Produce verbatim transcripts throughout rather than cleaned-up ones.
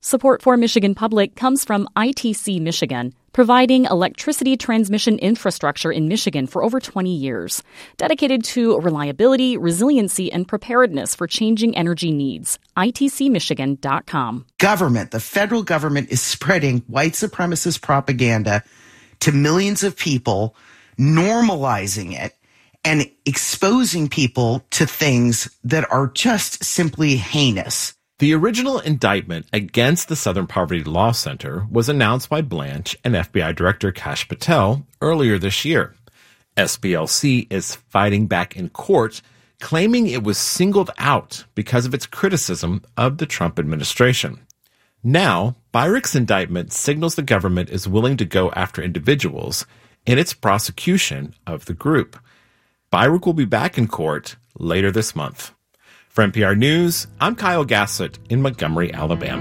Support for Michigan Public comes from I T C Michigan, providing electricity transmission infrastructure in Michigan for over twenty years, dedicated to reliability, resiliency, and preparedness for changing energy needs. I T C Michigan dot com. Government, the federal government is spreading white supremacist propaganda to millions of people, normalizing it, and exposing people to things that are just simply heinous. The original indictment against the Southern Poverty Law Center was announced by Blanche and F B I Director Kash Patel earlier this year. S B L C is fighting back in court, claiming it was singled out because of its criticism of the Trump administration. Now, Byrick's indictment signals the government is willing to go after individuals in its prosecution of the group. Byrick will be back in court later this month. For N P R News, I'm Kyle Gassett in Montgomery, Alabama.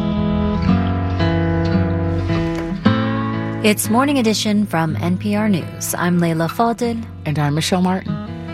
It's Morning Edition from N P R News. I'm Layla Fadel. And I'm Michelle Martin.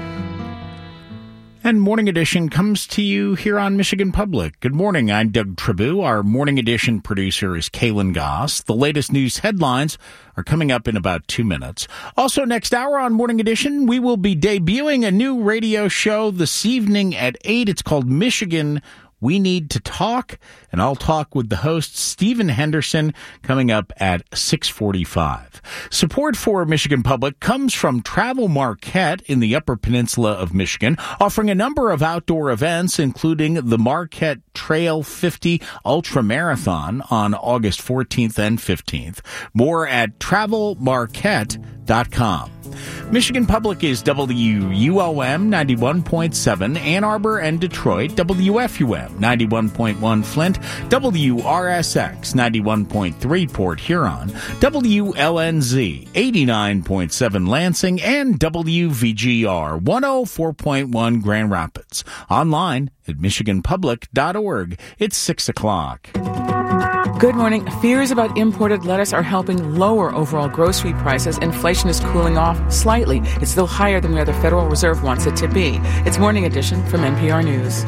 And Morning Edition comes to you here on Michigan Public. Good morning. I'm Doug Tribou. Our Morning Edition producer is Kaylin Goss. The latest news headlines are coming up in about two minutes. Also, next hour on Morning Edition, we will be debuting a new radio show this evening at eight. It's called Michigan We Need to Talk, and I'll talk with the host, Stephen Henderson, coming up at six forty-five. Support for Michigan Public comes from Travel Marquette in the Upper Peninsula of Michigan, offering a number of outdoor events, including the Marquette Trail fifty Ultra Marathon on August fourteenth and fifteenth. More at travel marquette dot com. Michigan Public is W U O M ninety-one point seven, Ann Arbor and Detroit, W F U M ninety-one point one Flint, W R S X ninety-one point three Port Huron, W L N Z eighty-nine point seven Lansing, and W V G R one oh four point one Grand Rapids. Online at michigan public dot org. It's six o'clock. Good morning. Fears about imported lettuce are helping lower overall grocery prices. Inflation is cooling off slightly. It's still higher than where the Federal Reserve wants it to be. It's Morning Edition from N P R News.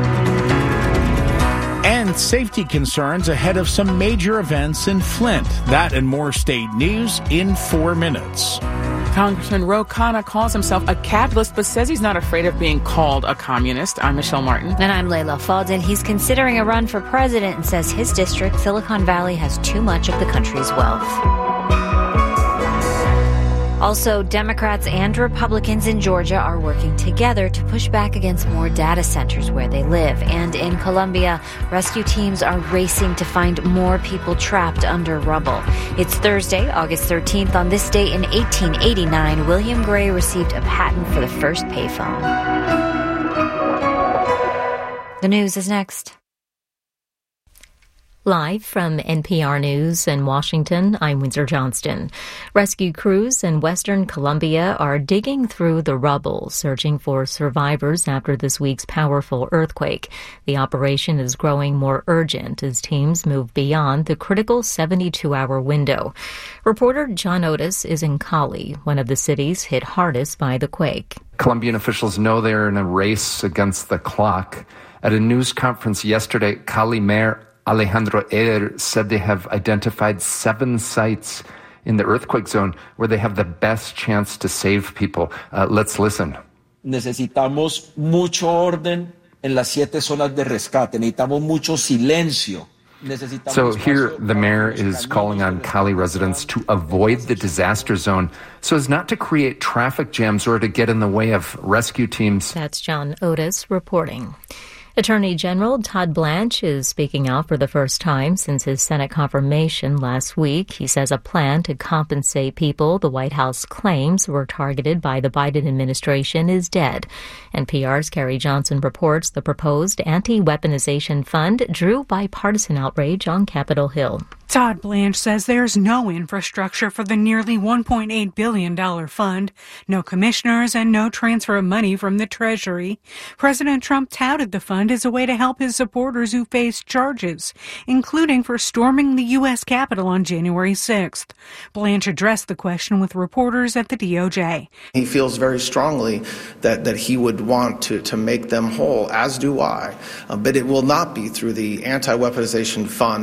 And safety concerns ahead of some major events in Flint. That and more state news in four minutes. Congressman Ro Khanna calls himself a capitalist, but says he's not afraid of being called a communist. I'm Michelle Martin. And I'm Layla Fadel. He's considering a run for president and says his district, Silicon Valley, has too much of the country's wealth. Also, Democrats and Republicans in Georgia are working together to push back against more data centers where they live. And in Colombia, rescue teams are racing to find more people trapped under rubble. It's Thursday, August thirteenth. On this day in eighteen eighty-nine, William Gray received a patent for the first payphone. The news is next. Live from N P R News in Washington, I'm Windsor Johnston. Rescue crews in western Colombia are digging through the rubble, searching for survivors after this week's powerful earthquake. The operation is growing more urgent as teams move beyond the critical seventy-two hour window. Reporter John Otis is in Cali, one of the cities hit hardest by the quake. Colombian officials know they're in a race against the clock. At a news conference yesterday, Cali Mayor Alejandro Eder said they have identified seven sites in the earthquake zone where they have the best chance to save people. Uh, let's listen. Necesitamos mucho orden en las siete zonas de rescate. Necesitamos mucho silencio. So here, the mayor is calling on Cali residents to avoid the disaster zone so as not to create traffic jams or to get in the way of rescue teams. That's John Otis reporting. Attorney General Todd Blanche is speaking out for the first time since his Senate confirmation last week. He says a plan to compensate people the White House claims were targeted by the Biden administration is dead. N P R's Carrie Johnson reports the proposed anti-weaponization fund drew bipartisan outrage on Capitol Hill. Todd Blanche says there's no infrastructure for the nearly one point eight billion dollars fund, no commissioners, and no transfer of money from the Treasury. President Trump touted the fund as a way to help his supporters who face charges, including for storming the U S Capitol on January sixth. Blanche addressed the question with reporters at the D O J. He feels very strongly that, that he would want to, to make them whole, as do I, uh, but it will not be through the anti-weaponization fund.